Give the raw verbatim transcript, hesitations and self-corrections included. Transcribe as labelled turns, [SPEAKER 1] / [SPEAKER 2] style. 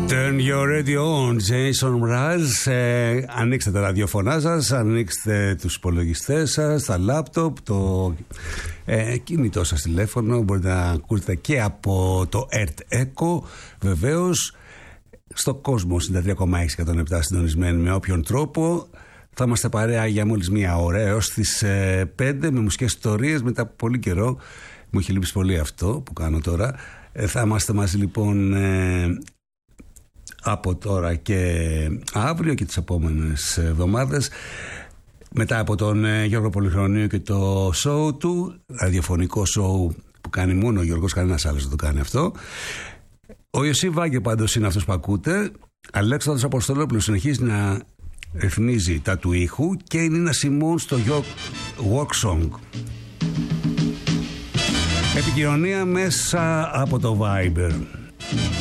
[SPEAKER 1] Turn your radio on, Jason Mraz. Ε, ανοίξτε τα ραδιοφωνά σας, ανοίξτε τους υπολογιστές σας, τα λάπτοπ, το ε, κινητό σας τηλέφωνο. Μπορείτε να ακούτε και από το Earth Echo. Βεβαίως, στο κόσμο ενενήντα τρία κόμμα έξι εκατόν επτά συντονισμένοι με όποιον τρόπο. Θα είμαστε παρέα για μόλις μία ώρα έως τις ε, πέντε με μουσικές ιστορίες. Μετά από πολύ καιρό, μου έχει λείψει πολύ αυτό που κάνω τώρα. Ε, θα είμαστε μαζί λοιπόν ε, από τώρα και αύριο και τις επόμενες εβδομάδες. Μετά από τον ε, Γιώργο Πολυχρονίου και το show του, ραδιοφωνικό show που κάνει μόνο ο Γιώργος, κανένας άλλος δεν το κάνει αυτό. Ο Ιωσή Βάγκε πάντως είναι αυτός που ακούτε. Αλέξανδρος Αποστολόπουλος συνεχίζει να ρυθμίζει τα του ήχου και είναι ένα Σιμών στο Walk Song. Επικοινωνία μέσα από το Viber.